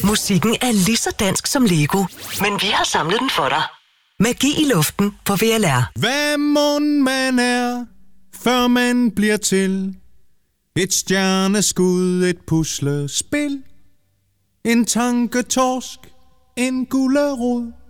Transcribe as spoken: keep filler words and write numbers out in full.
Musikken er lige så dansk som Lego, men vi har samlet den for dig. Magi i luften på V L R. Hvad mon man er, før man bliver til? Et stjerneskud, et puslespil, en tanketorsk, en gulerod.